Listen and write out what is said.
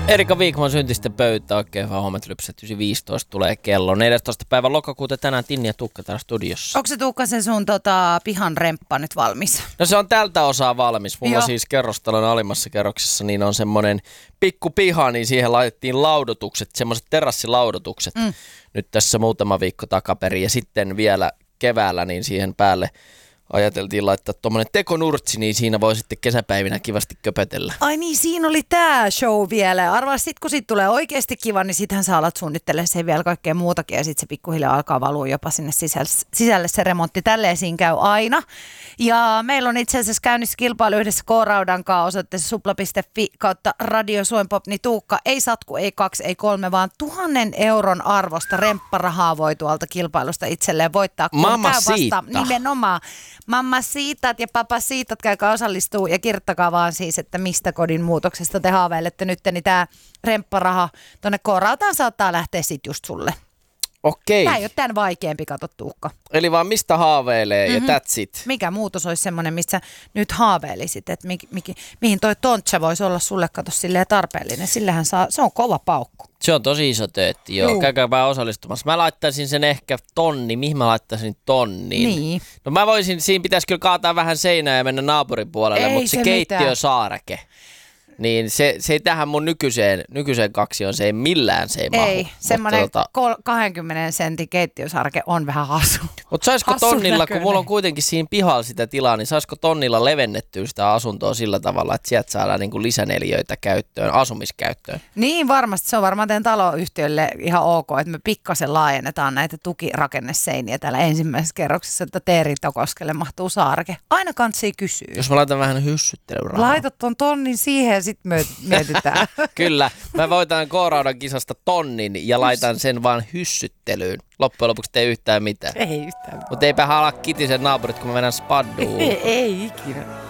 Erika Wikman syntisten pöytä, oikein hyvää huomenta lypsät, 9.15 tulee kello. 14. päivä lokakuuta tänään Tinni ja Tuukka täällä studiossa. Onko se Tuukka se sun pihan remppa nyt valmis? No se on tältä osaa valmis. Mulla siis kerrostalon alimmassa kerroksessa niin on semmoinen pikku piha, niin siihen laitettiin laudotukset, semmoiset terassilaudotukset nyt tässä muutama viikko takaperin. Ja sitten vielä keväällä niin siihen päälle ajateltiin laittaa tuommoinen tekonurtsi, niin siinä voi sitten kesäpäivinä kivasti köpötellä. Ai niin, siinä oli tää show vielä. Arvaa sit, kun siitä tulee oikeasti kiva, niin sittenhän sä alat suunnittelemaan siihen vielä kaikkea muutakin. Ja sitten se pikkuhiljaa alkaa valua jopa sinne sisälle se remontti. Tälleen siinä käy aina. Ja meillä on itse asiassa käynnissä kilpailu yhdessä K-Raudan kanssa osoitteessa supla.fi/Radio Suomipop. Niin Tuukka, ei satku, ei 2, ei 3, vaan 1 000 euron arvosta rempparahaa voi tuolta kilpailusta itselleen voittaa. Mamma siitä. Nimenomaan. Mamma siitat ja papa siitat, käykää osallistuu ja kirjoittakaa vaan siis, että mistä kodin muutoksesta te haaveilette nyt, niin tämä rempparaha tuonne K-Rautaan saattaa lähteä sit just sulle. Okei. Tämä ei ole tämän vaikeampi, kato Tuukka. Eli vaan mistä haaveilee ja that's it. Mikä muutos olisi semmoinen, missä nyt haaveilisit, että mihin toi tontsa voisi olla sulle, kato, silleen tarpeellinen. Sillähän se on kova paukku. Se on tosi iso töötti, joo. Käykääpä osallistumassa. Mä laittaisin sen ehkä tonni. Mihin mä laittaisin tonniin? Niin. No mä voisin, siinä pitäisi kyllä kaataa vähän seinää ja mennä naapurin puolelle, mutta se keittiösaareke. Niin se ei tähän mun nykyiseen kaksioon, se ei millään mahu. Ei, semmoinen 20 sentin keittiösarke on vähän hassu. Mutta saisiko tonnilla, kun mulla on kuitenkin siinä pihalla sitä tilaa, niin saisiko tonnilla levennettyä sitä asuntoa sillä tavalla, että sieltä saadaan niinku lisäneliöitä käyttöön, asumiskäyttöön? Niin varmasti, se on varmaan teidän taloyhtiölle ihan ok, että me pikkasen laajennetaan näitä tukirakenneseiniä täällä ensimmäisessä kerroksessa, että Teeritokoskelle mahtuu saareke. Aina kantsii kysyä. Jos mä laitan vähän hyssyttelyrahaa. Laitat ton tonnin siihen ja sitten mietitään. Kyllä. Mä voitan K-Raudan kisasta tonnin ja laitan sen vaan hyssyttelyyn. Loppujen lopuksi ei yhtään mitään. Ei yhtään mitään. Mutta eipä halaa kitisen naapurit, kun mä mennään spadduun. Ei ikinä.